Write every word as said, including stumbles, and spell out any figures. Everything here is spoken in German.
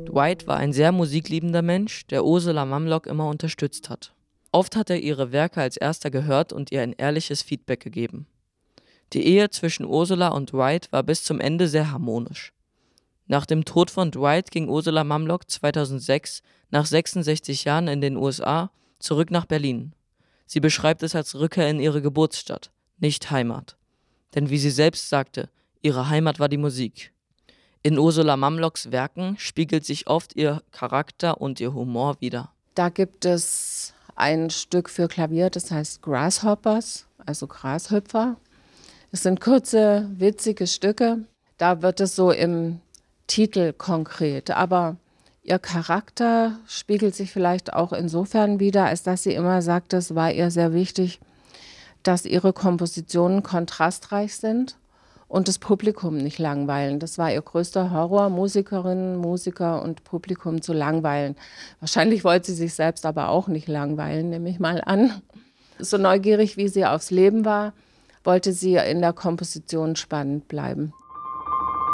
Dwight war ein sehr musikliebender Mensch, der Ursula Mamlock immer unterstützt hat. Oft hat er ihre Werke als erster gehört und ihr ein ehrliches Feedback gegeben. Die Ehe zwischen Ursula und Dwight war bis zum Ende sehr harmonisch. Nach dem Tod von Dwight ging Ursula Mamlock zweitausendsechs nach sechsundsechzig Jahren in den U S A zurück nach Berlin. Sie beschreibt es als Rückkehr in ihre Geburtsstadt, nicht Heimat. Denn wie sie selbst sagte, ihre Heimat war die Musik. In Ursula Mamlocks Werken spiegelt sich oft ihr Charakter und ihr Humor wider. Da gibt es ein Stück für Klavier, das heißt Grasshoppers, also Grashüpfer. Es sind kurze, witzige Stücke. Da wird es so im Titel konkret. Aber ihr Charakter spiegelt sich vielleicht auch insofern wider, als dass sie immer sagt, es war ihr sehr wichtig, dass ihre Kompositionen kontrastreich sind und das Publikum nicht langweilen. Das war ihr größter Horror, Musikerinnen, Musiker und Publikum zu langweilen. Wahrscheinlich wollte sie sich selbst aber auch nicht langweilen, nehme ich mal an. So neugierig, wie sie aufs Leben war, wollte sie in der Komposition spannend bleiben.